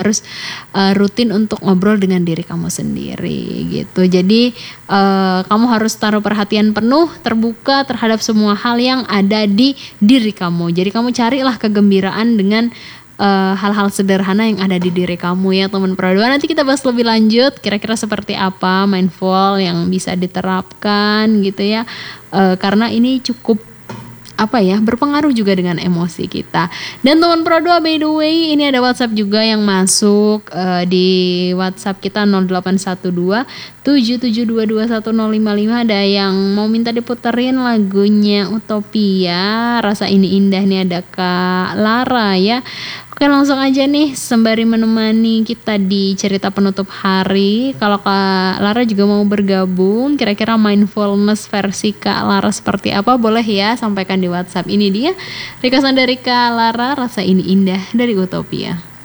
harus rutin untuk ngobrol dengan diri kamu sendiri gitu. Jadi kamu harus taruh perhatian penuh, terbuka terhadap semua hal yang ada di diri kamu. Jadi kamu carilah kegembiraan dengan hal-hal sederhana yang ada di diri kamu ya teman Pro 2. Nanti kita bahas lebih lanjut kira-kira seperti apa mindful yang bisa diterapkan gitu ya, karena ini cukup berpengaruh juga dengan emosi kita. Dan teman Pro 2, by the way, ini ada WhatsApp juga yang masuk di WhatsApp kita 0812 77221055. Ada yang mau minta diputerin lagunya Utopia, Rasa Ini Indah nih, ada Kak Lara ya. Oke, langsung aja nih sembari menemani kita di cerita penutup hari. Kalau Kak Lara juga mau bergabung, kira-kira mindfulness versi Kak Lara seperti apa, boleh ya sampaikan di WhatsApp. Ini dia requestan dari Kak Lara, Rasa Ini Indah dari Utopia.